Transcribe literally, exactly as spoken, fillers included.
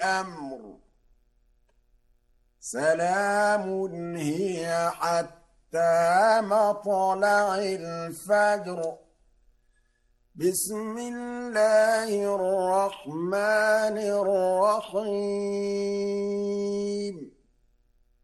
الأمر سلام هي حتى مطلع الفجر بسم الله الرحمن الرحيم